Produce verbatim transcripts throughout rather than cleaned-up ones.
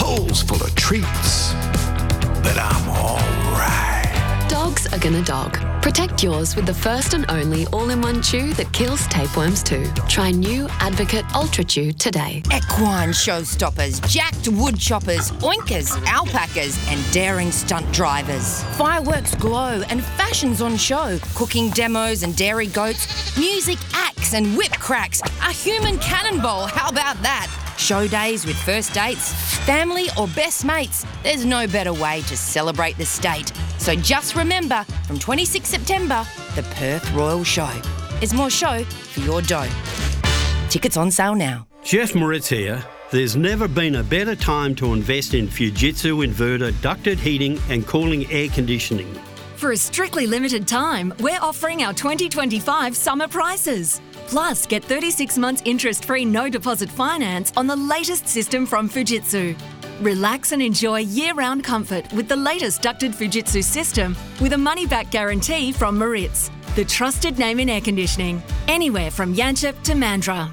bowls full of treats. But I'm all right. Dogs are gonna dog. Protect yours with the first and only all-in-one chew that kills tapeworms too. Try new Advocate Ultra Chew today. Equine showstoppers, jacked wood choppers, oinkers, alpacas and daring stunt drivers. Fireworks glow and fashions on show. Cooking demos and dairy goats. Music acts and whip cracks. A human cannonball, how about that? Show days with first dates, family or best mates. There's no better way to celebrate the state. So just remember, from twenty-sixth September, the Perth Royal Show. There's more show for your dough. Tickets on sale now. Jeff Moritz here. There's never been a better time to invest in Fujitsu inverter ducted heating and cooling air conditioning. For a strictly limited time, we're offering our twenty twenty-five summer prices. Plus, get thirty-six months interest-free no-deposit finance on the latest system from Fujitsu. Relax and enjoy year-round comfort with the latest ducted Fujitsu system with a money-back guarantee from Moritz, the trusted name in air conditioning, anywhere from Yanchep to Mandurah.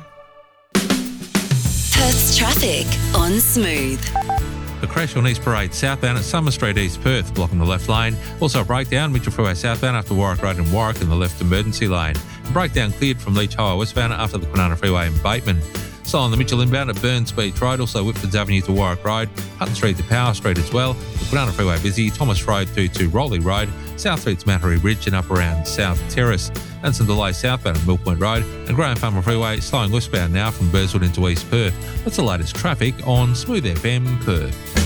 Perth's traffic on Smooth. A crash on East Parade southbound at Summer Street, East Perth, blocking the left lane. Also a breakdown, Mitchell Freeway southbound after Warwick Road in Warwick in the left emergency lane. A breakdown cleared from Leach Highway westbound after the Kwinana Freeway in Bateman. So on the Mitchell inbound at Burns Beach Road, also Whitfords Avenue to Warwick Road, Hutton Street to Power Street as well, the Kwinana Freeway busy, Thomas Road to, to Rowley Road, South Street to Mattery Ridge and up around South Terrace, and some delays southbound at Mill Point Road, and Graham Farmer Freeway slowing westbound now from Burswood into East Perth. That's the latest traffic on Smooth F M Perth.